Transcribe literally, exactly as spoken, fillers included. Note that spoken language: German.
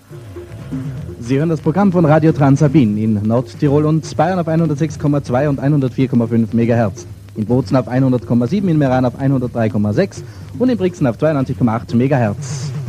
Sie hören das Programm von Radio Transrhabin in Nordtirol und Bayern auf hundertsechs Komma zwei und hundertvier Komma fünf Megahertz. In Bozen auf hundert Komma sieben, in Meran auf hundertdrei Komma sechs und in Brixen auf zweiundneunzig Komma acht Megahertz.